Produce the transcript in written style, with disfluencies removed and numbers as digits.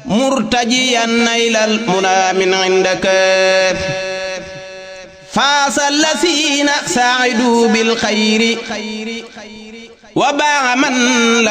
مرتجيا نيل المنى من عندك فاز الذين سعدوا بالخير وباع من